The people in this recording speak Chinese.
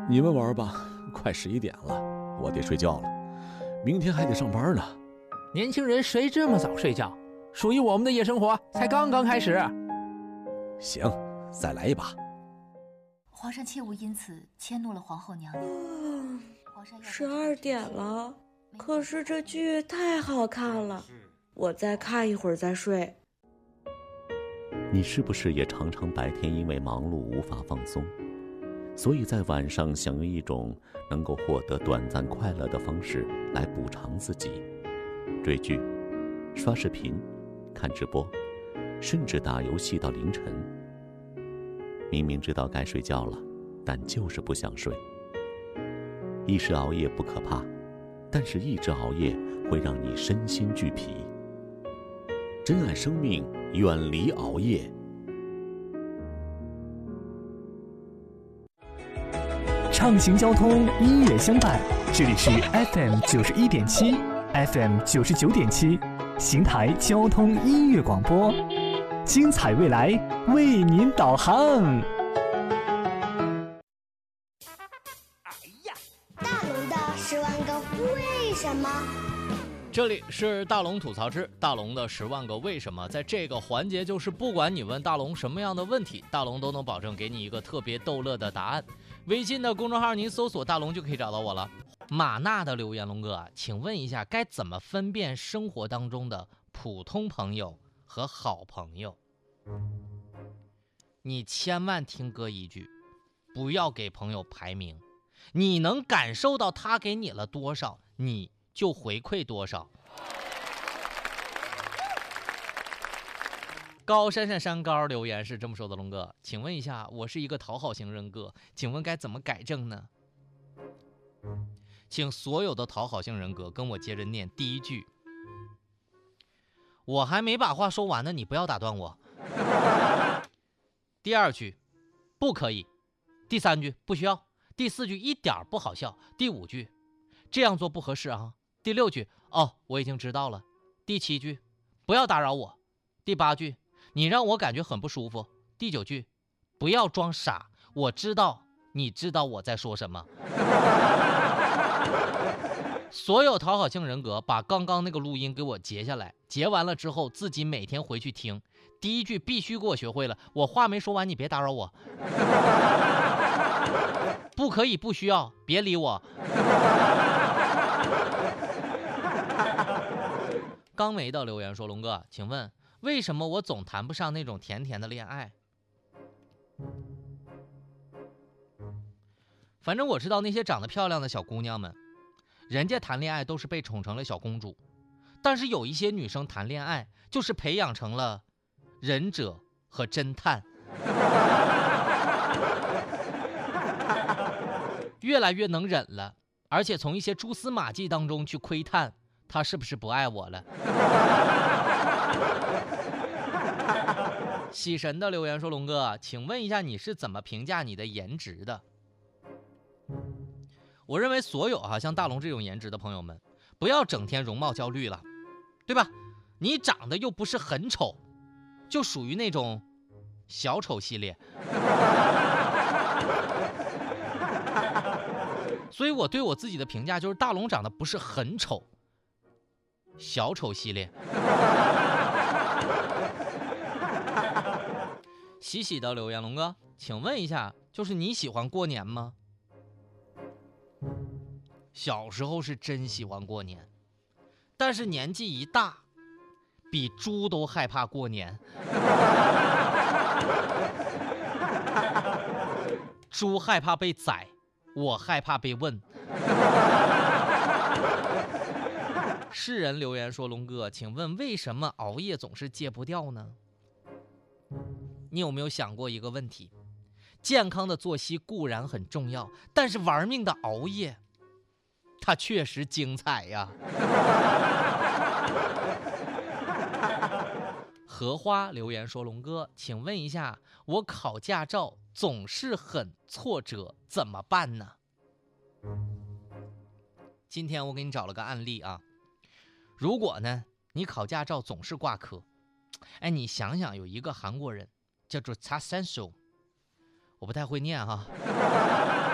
你们玩吧，快11点了，我得睡觉了，明天还得上班呢。 年轻人谁这么早睡觉？属于我们的夜生活才刚刚开始。 行，再来一把。 皇上切勿因此迁怒了皇后娘娘。 12点了，可是这剧太好看了，我再看一会儿再睡。 你是不是也常常白天因为忙碌无法放松，所以在晚上想用一种能够获得短暂快乐的方式来补偿自己？追剧、刷视频、看直播，甚至打游戏到凌晨。明明知道该睡觉了，但就是不想睡。一时熬夜不可怕，但是一直熬夜会让你身心俱疲。珍爱生命，远离熬夜。 畅行交通，音乐相伴，这里是 FM 91.7 FM 99.7邢台交通音乐广播，精彩未来为您导航。 大龙的10万个为什么？ 这里是大龙吐槽之大龙的10万个为什么。在这个环节，就是不管你问大龙什么样的问题，大龙都能保证给你一个特别逗乐的答案。微信的公众号您搜索大龙就可以找到我了。马娜的留言，龙哥啊，请问一下，该怎么分辨生活当中的普通朋友和好朋友？你千万听哥一句，不要给朋友排名，你能感受到他给你了多少，你就回馈多少。高山上山高留言是这么说的，龙哥，请问一下，我是一个讨好型人格，请问该怎么改正呢？请所有的讨好型人格跟我接着念第一句。我还没把话说完呢，你不要打断我。第二句，不可以。第三句，不需要。第四句，一点不好笑。第五句，这样做不合适啊。第六句，哦，我已经知道了。第七句，不要打扰我。第八句，你让我感觉很不舒服。第九句，不要装傻，我知道你知道我在说什么。所有讨好型人格把刚刚那个录音给我截下来，截完了之后自己每天回去听。第一句必须给我学会了，我话没说完，你别打扰我。不可以，不需要，别理我。刚梅的留言说，龙哥，请问为什么我总谈不上那种甜甜的恋爱？反正我知道那些长得漂亮的小姑娘们，人家谈恋爱都是被宠成了小公主，但是有一些女生谈恋爱就是培养成了忍者和侦探。越来越能忍了，而且从一些蛛丝马迹当中去窥探他是不是不爱我了。喜神的留言说，龙哥，请问一下你是怎么评价你的颜值的？我认为所有像大龙这种颜值的朋友们，不要整天容貌焦虑了，对吧？你长得又不是很丑，就属于那种小丑系列。所以我对我自己的评价就是，大龙长得不是很丑，小丑系列。喜喜的留言，龙哥，请问一下，就是你喜欢过年吗？小时候是真喜欢过年，但是年纪一大，比猪都害怕过年。猪害怕被宰，我害怕被问。世人留言说，龙哥，请问为什么熬夜总是戒不掉呢？你有没有想过一个问题，健康的作息固然很重要，但是玩命的熬夜它确实精彩呀。荷花留言说，龙哥，请问一下，我考驾照总是很挫折，怎么办呢？今天我给你找了个案例啊，如果呢你考驾照总是挂科，你想想，有一个韩国人叫做查三手，我不太会念哈。